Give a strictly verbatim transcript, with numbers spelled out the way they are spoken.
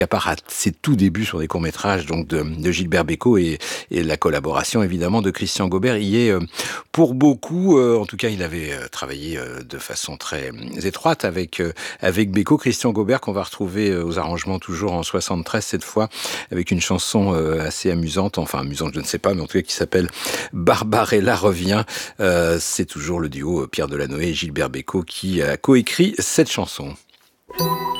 À part à ses tout débuts sur des courts-métrages donc de de Gilbert Bécaud et et la collaboration évidemment de Christian Gaubert y est, heu, pour beaucoup, heu, en tout cas il avait, heu, travaillé, heu, de façon très, hem, étroite avec, heu, avec Bécaud. Christian Gaubert qu'on va retrouver, heu, aux arrangements toujours en soixante-treize cette fois, avec une chanson, heu, assez amusante, enfin amusante je ne sais pas, mais en tout cas qui s'appelle «Barbarella revient». Heu, c'est toujours le duo, heu, Pierre Delanoë et Gilbert Bécaud qui a coécrit cette chanson.